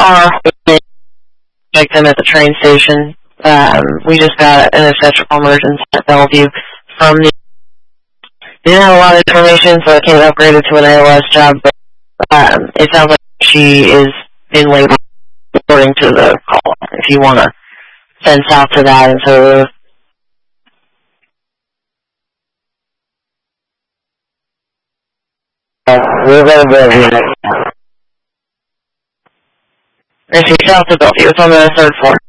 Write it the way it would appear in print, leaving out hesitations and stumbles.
car, checked them at the train station. We just got an obstetrical emergency at Bellevue from the... They didn't have a lot of information, so I can't upgrade it to an ALS job, but it sounds like she is in labor according to the call, if you want to send south to that. And so we're going to Bellevue next. Actually, south of Bellevue. It's on the 3rd floor.